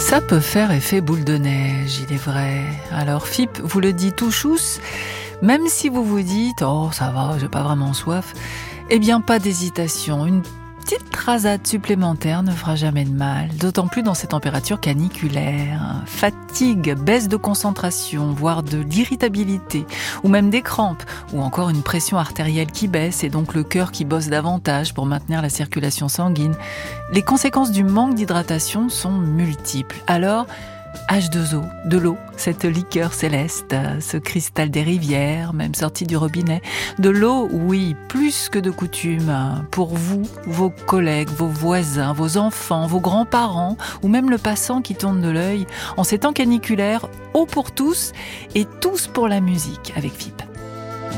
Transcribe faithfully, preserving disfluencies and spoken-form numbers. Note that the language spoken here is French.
Ça peut faire effet boule de neige, il est vrai. Alors F I P vous le dit tout chousse, même si vous vous dites « Oh, ça va, j'ai pas vraiment soif », eh bien pas d'hésitation, une petite rasade supplémentaire ne fera jamais de mal, d'autant plus dans ces températures caniculaires. Fatigue, baisse de concentration, voire de l'irritabilité, ou même des crampes, ou encore une pression artérielle qui baisse et donc le cœur qui bosse davantage pour maintenir la circulation sanguine. Les conséquences du manque d'hydratation sont multiples. Alors, H deux O, de l'eau, cette liqueur céleste, ce cristal des rivières, même sorti du robinet. De l'eau, oui, plus que de coutume, pour vous, vos collègues, vos voisins, vos enfants, vos grands-parents, ou même le passant qui tourne de l'œil. En ces temps caniculaires, eau pour tous, et tous pour la musique avec F I P.